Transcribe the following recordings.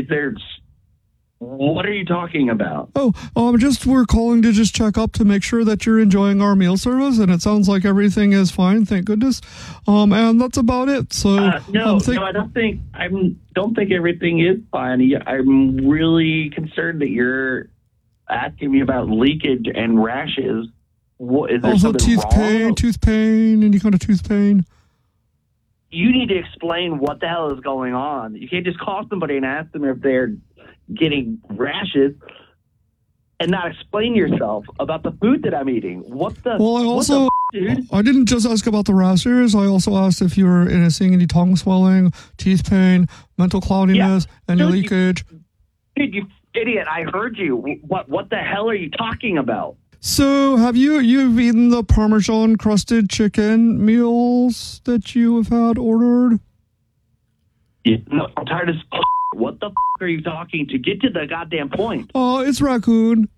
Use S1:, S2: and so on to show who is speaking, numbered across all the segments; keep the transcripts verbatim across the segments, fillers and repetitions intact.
S1: there... What are you talking about?
S2: Oh, um, just we're calling to just check up to make sure that you're enjoying our meal service, and it sounds like everything is fine, thank goodness. Um, and that's about it. So
S1: uh, no,
S2: um, think-
S1: no, I don't think I don't think everything is fine. I'm really concerned that you're asking me about leakage and rashes. What is there
S2: also
S1: something
S2: teeth
S1: wrong?
S2: pain, tooth pain, any kind of tooth pain?
S1: You need to explain what the hell is going on. You can't just call somebody and ask them if they're getting rashes and not explain yourself about the food that I'm eating. What the?
S2: Well, I also,
S1: what the f- dude?
S2: I didn't just ask about the rashes. I also asked if you were uh, seeing any tongue swelling, teeth pain, mental cloudiness,
S1: Yeah.
S2: any
S1: Dude,
S2: leakage.
S1: You, dude, you idiot! I heard you. What? What the hell are you talking about?
S2: So, have you you've eaten the Parmesan crusted chicken meals that you have had ordered?
S1: Yeah, no, I'm tired as. F- what the f- are you talking to? Get to the goddamn point.
S2: Oh, it's raccoon.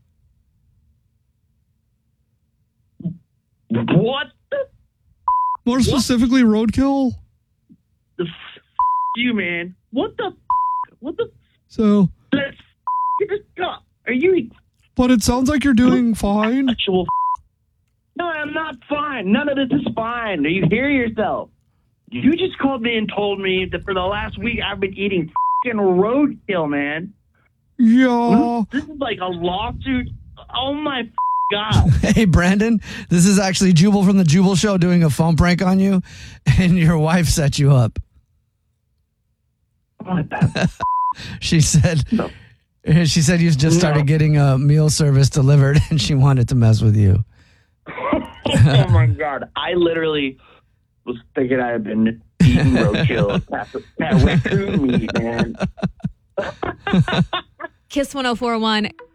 S1: What the?
S2: More specifically, roadkill.
S1: The f- you man. What the? F- what the?
S2: So,
S1: F- are you
S2: but it sounds like you're doing fine.
S1: actual? F- no, I'm not fine. None of this is fine. Do you hear yourself? You just called me and told me that for the last week I've been eating fucking roadkill, man.
S2: Yeah.
S1: This is like a lawsuit. Oh my God.
S3: Hey, Brandon, this is actually Jubal from the Jubal Show doing a phone prank on you, and your wife set you up.
S1: What the?
S3: She said,
S1: No.
S3: she said you just started
S1: No.
S3: getting a meal service delivered, and she wanted to mess with you.
S1: Oh my God. I literally was thinking I had been eating roadkill. That, that raccoon meat, man.
S4: Kiss one oh four one.